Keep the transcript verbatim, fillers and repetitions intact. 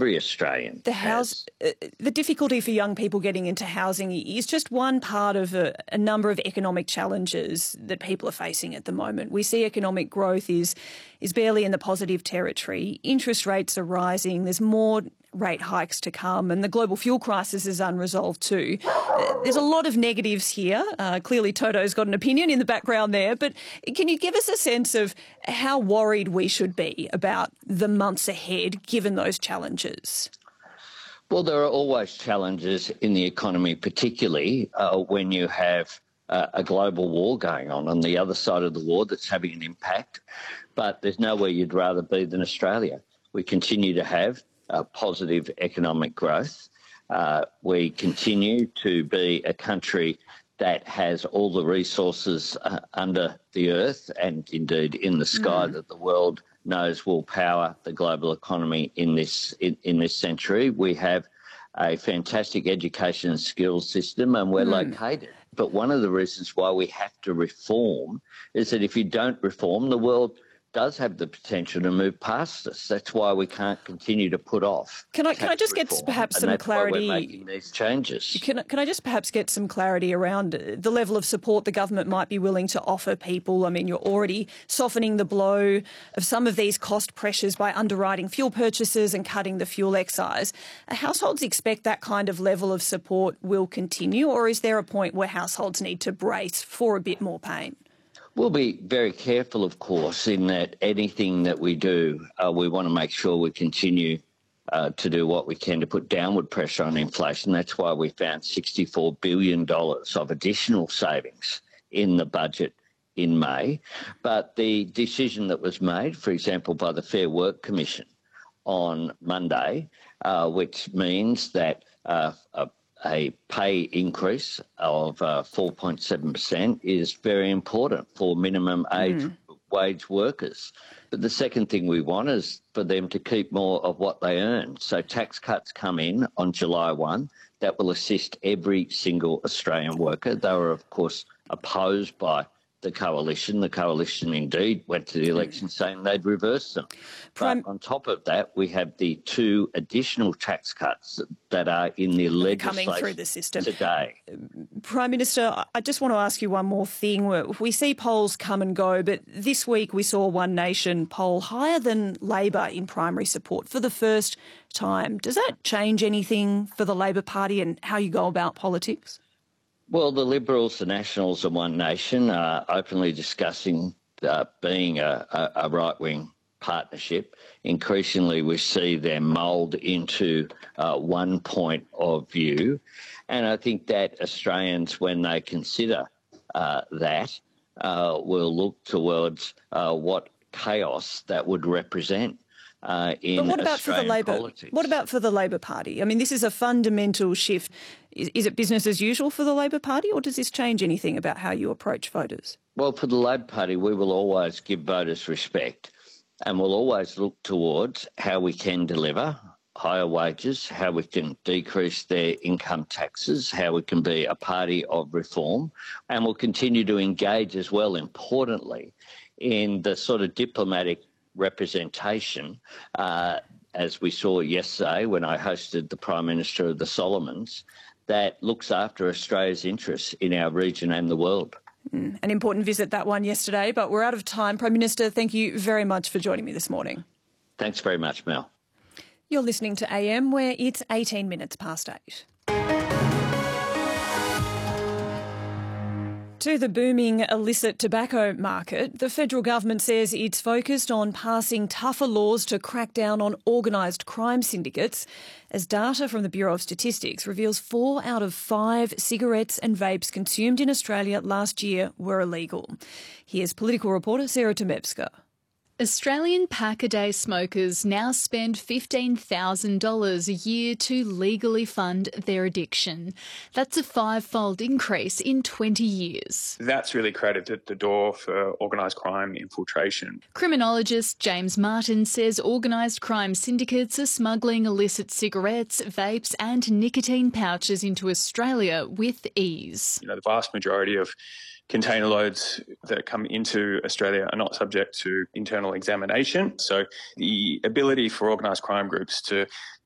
every Australian. The house, uh, the difficulty for young people getting into housing is just one part of a, a number of economic challenges that people are facing at the moment. We see economic growth is is barely in the positive territory. Interest rates are rising. There's more rate hikes to come, and the global fuel crisis is unresolved too. Uh, there's a lot of negatives here. Uh, clearly Toto's got an opinion in the background there, but can you give us a sense of how worried we should be about the months ahead given those challenges? Well, there are always challenges in the economy, particularly uh, when you have uh, a global war going on on the other side of the war that's having an impact. But there's nowhere you'd rather be than Australia. We continue to have Uh, positive economic growth. Uh, we continue to be a country that has all the resources uh, under the earth and indeed in the sky mm. that the world knows will power the global economy in this in, in this century. We have a fantastic education and skills system, and we're mm. located. But one of the reasons why we have to reform is that if you don't reform, the world does have the potential to move past us. That's why we can't continue to put off. Can I can I just reform, get perhaps and some that's clarity? Why we're making these changes. Can can I just perhaps get some clarity around the level of support the government might be willing to offer people? I mean, you're already softening the blow of some of these cost pressures by underwriting fuel purchases and cutting the fuel excise. Households expect that kind of level of support will continue, or is there a point where households need to brace for a bit more pain? We'll be very careful, of course, in that anything that we do, uh, we want to make sure we continue uh, to do what we can to put downward pressure on inflation. That's why we found sixty-four billion dollars of additional savings in the budget in May. But the decision that was made, for example, by the Fair Work Commission on Monday, uh, which means that uh, a A pay increase of uh, four point seven percent is very important for minimum age mm. wage workers. But the second thing we want is for them to keep more of what they earn. So tax cuts come in on July first that will assist every single Australian worker. They were, of course, opposed by the coalition. The coalition indeed went to the election saying they'd reverse them. Prime- but on top of that, we have the two additional tax cuts that are in the legislation coming through the system today. Prime Minister, I just want to ask you one more thing. We see polls come and go, but this week we saw One Nation poll higher than Labor in primary support for the first time. Does that change anything for the Labor Party and how you go about politics? Well, the Liberals, the Nationals and One Nation are openly discussing uh, being a, a, a right-wing partnership. Increasingly, we see them mould into uh, one point of view. And I think that Australians, when they consider uh, that, uh, will look towards uh, what chaos that would represent. Uh, in but what about Australian for the Labor? politics. What about for the Labor Party? I mean, this is a fundamental shift. Is, is it business as usual for the Labor Party, or does this change anything about how you approach voters? Well, for the Labor Party, we will always give voters respect, and we'll always look towards how we can deliver higher wages, how we can decrease their income taxes, how we can be a party of reform, and we'll continue to engage as well, importantly, in the sort of diplomatic representation, uh, as we saw yesterday when I hosted the Prime Minister of the Solomons, that looks after Australia's interests in our region and the world. Mm, an important visit, that one yesterday, but we're out of time. Prime Minister, thank you very much for joining me this morning. Thanks very much, Mel. You're listening to A M, where it's eighteen minutes past eight. To the booming illicit tobacco market, the federal government says it's focused on passing tougher laws to crack down on organised crime syndicates, as data from the Bureau of Statistics reveals four out of five cigarettes and vapes consumed in Australia last year were illegal. Here's political reporter Sarah Temevska. Australian pack-a-day smokers now spend fifteen thousand dollars a year to legally fund their addiction. That's a five-fold increase in twenty years. That's really created the door for organised crime infiltration. Criminologist James Martin says organised crime syndicates are smuggling illicit cigarettes, vapes and nicotine pouches into Australia with ease. You know, the vast majority of container loads that come into Australia are not subject to internal examination. So the ability for organised crime groups to